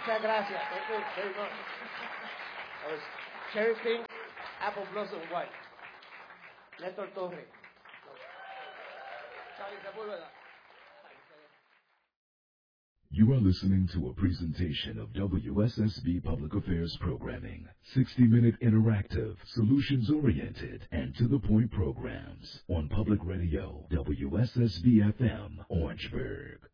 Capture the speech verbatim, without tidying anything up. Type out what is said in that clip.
Muchas gracias. Thank you very much. That was Cherry Pink, Apple Blossom White. Néstor Torre. You are listening to a presentation of W S S B Public Affairs Programming. sixty-minute interactive, solutions-oriented, and to-the-point programs on Public Radio, W S S B F M, Orangeburg.